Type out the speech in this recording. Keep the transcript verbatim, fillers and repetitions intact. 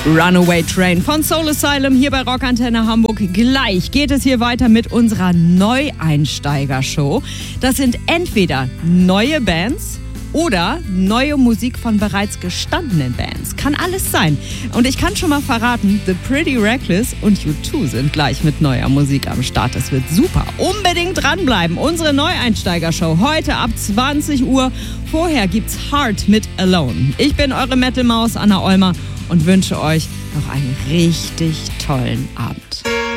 Runaway Train von Soul Asylum hier bei Rockantenne Hamburg. Gleich geht es hier weiter mit unserer Neueinsteiger-Show. Das sind entweder neue Bands oder neue Musik von bereits gestandenen Bands. Kann alles sein. Und ich kann schon mal verraten, The Pretty Reckless und U zwei sind gleich mit neuer Musik am Start. Das wird super. Unbedingt dranbleiben. Unsere Neueinsteiger-Show heute ab zwanzig Uhr. Vorher gibt's Heart mit Alone. Ich bin eure Metal-Maus Anna Olmer und wünsche euch noch einen richtig tollen Abend.